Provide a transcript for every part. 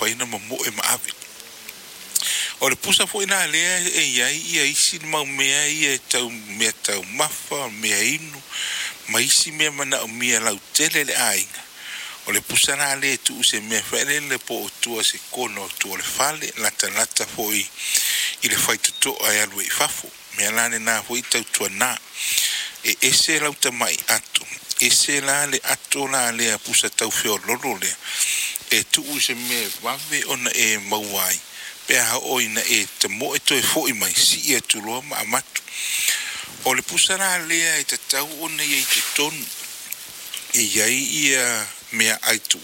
faina mo e maavi o le pusa foi na le ia isi mau mea ia tau mea tau mafa mea inu ma isi mea mana o mea lau tele le ainga o le pusa na le tu se mea fele le po o tua se kono tu le fale lata foi i le fai tuto ai alu i fafo mea lane na foi tau tua na e ese lau tamai atu ese la le ato la le a pusa tau feo lolo le e tu se mea wave ona e mauai pe ha oina e te mo e toi foi mai si e tu lo ma amatu o le pusa na le e te tau ona i te ton e iai ia mea aitu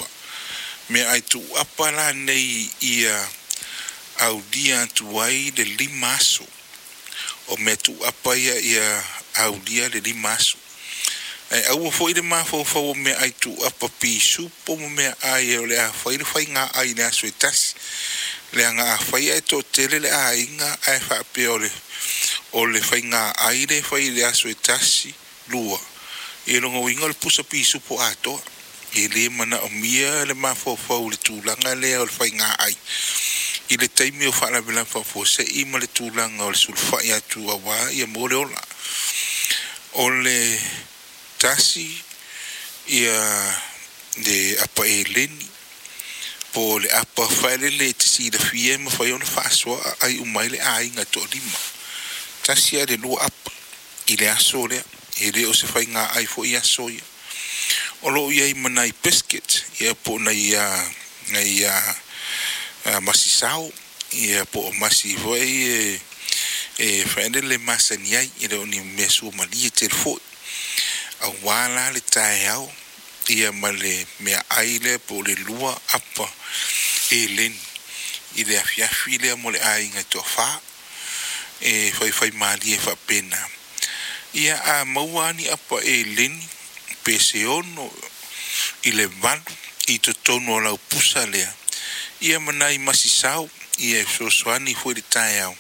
apa la nei ia au dia tu ai de limaso o me tu apa ia au dia de limaso e au foi de ma fo me aitu apa pi supo me ai o le a foi de fai nga ai na suetas le nga fai e to tele le ai nga ai fa pe o le fai nga ai de fai le suetasi lua e lo ngoi le pusa pi supo ato e le mana o mia le ma fo le tulanga le o fai nga ai i le taimi o fa la bela fo se i ma le tulanga o le sulfa ia tu awa ia mo le ola o le tasi ia de apa eleni po le apa fale le tsi de fie ma fa ona fa so ai umai le ai nga to lima tasi ia de lu apa i le aso le e le o se fai nga ai fo ia soia o lo ia i manai biscuit ia po na ia masisao ia po masi foi e fende le masania i le oni mesu mali te fo a wala le taiao ia male me aile po le lua apa e len i le afiafi le mo le ai nga to fa e fai mali e fa pena ia a mauani apa e len pese ono i le valu i to tono la pusa lea ia manai masisao ia sosoani foi le taiao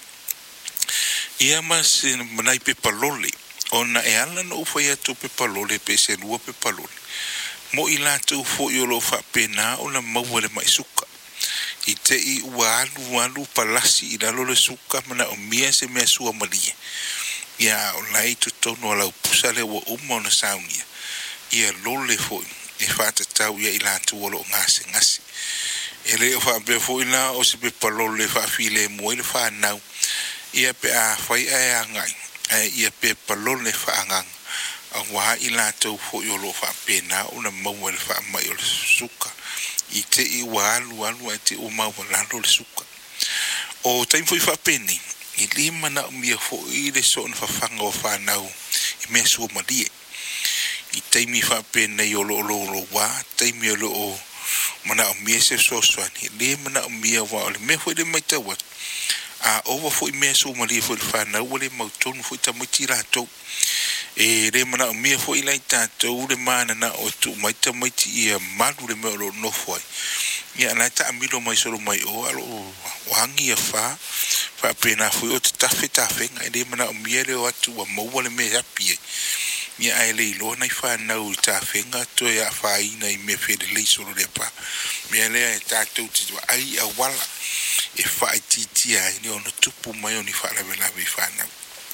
ia mas manai pe palole ona e ala no foi atu pe palole pese lua pe palole mo ila tu fo yo lo fa pena ona mau le mai suka i te i walu palasi i lalo le suka mana o mia se mea sua malia ia o lai tu tono la pusa le wa uma ona saunia ia lole foi e fata tau ia ila tu lo ngasi ele fa be foi na o se pe palole fa file mo le fa nau ia pe a fai a ngai ia pe palole fa ngang a wa ila tu fo yo lo fa pena una mo le fa mai o suka i te i walu e te o ma wala lo suka o tai foi fa peni i lima na mi fo i le so na fa fanga o fa nau i me su malie i tai mi fa pena yo lo wa tai mi lo o mana o mi se so swani le mana o mi wa le me foi de mai tawa a over foi me su malie foi fa nau le mo ton foi ta mo tira to e le mana o mi foi lai ta to le mana na o tu mai ta mai ti e malu le me lo no foi ia na ta mi lo mai solo mai o alo wangi e fa pena foi o ta fenga le mana o mi le o tu wa mo le me happy ia ai le lo na fa na u ta fenga to ya fa ina i me fe le solo le pa me le ta tu ti ai a wala e fa ti ai ni ono tupu mai oni fa la bela be fa na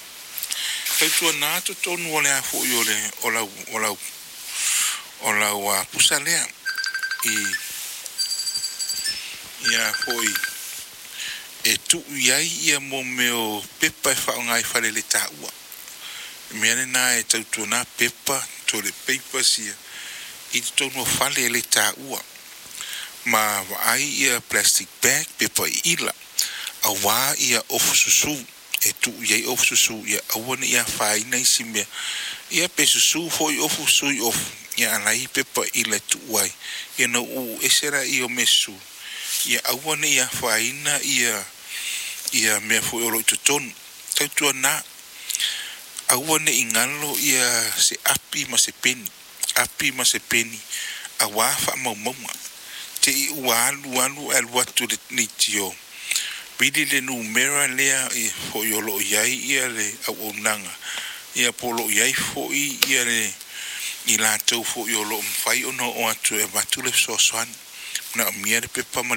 tu na to tonu ole a fo yo le ola wa pusale ia foi e tu ia mo meo pepa fa ngai fa le ta ua mene na e tu na pepa to le pepa sia i to no fa le ta ua ma ai ia plastic bag pepa ila a wa ia of susu e tu ia of susu ia awone ia fa ina simbe ia pe susu foi of susu of ia anai pepa ila tu wai ia no u esera io mesu ia awone ia fa ina ia me foi o to ton tu na awone ingalo ia se api ma se peni a wa fa mo te walu al watu ni tio pidi le numero lea e fo yo lo yai ia le au nanga ia polo yai fo ia le i la tau fo yo lo mfai ono o atu e batule so swan na miere pepa